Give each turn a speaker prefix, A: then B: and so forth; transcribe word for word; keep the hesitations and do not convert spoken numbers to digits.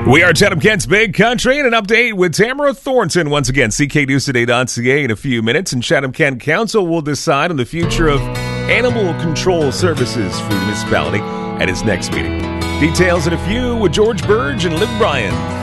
A: We are Chatham Kent's Big Country, and an update with Tamara Thornton. Once again, C K News Today dot C A in a few minutes, and Chatham Kent Council will decide on the future of animal control services for the municipality at its next meeting. Details in a few with George Burge and Liv Bryan.